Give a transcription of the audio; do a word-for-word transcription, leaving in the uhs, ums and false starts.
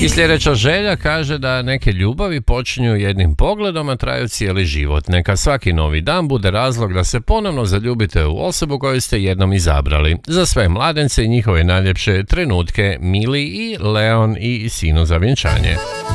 I sljedeća želja kaže da neke ljubavi počinju jednim pogledom, a traju cijeli život. Neka svaki novi dan bude razlog da se ponovno zaljubite u osobu koju ste jednom izabrali. Za sve mladence i njihove najljepše trenutke, Mili i Leon i Sinu za vjenčanje.